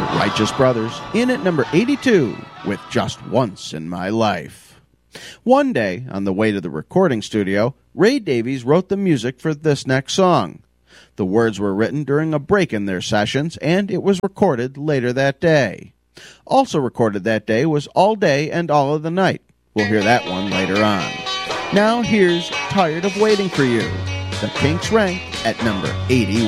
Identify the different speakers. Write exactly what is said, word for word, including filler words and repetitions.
Speaker 1: Righteous Brothers, in at number eighty-two with Just Once in My Life. One day, on the way to the recording studio, Ray Davies wrote the music for this next song. The words were written during a break in their sessions, and it was recorded later that day. Also recorded that day was All Day and All of the Night. We'll hear that one later on. Now here's Tired of Waiting for You. The Kinks rank at number eighty-one.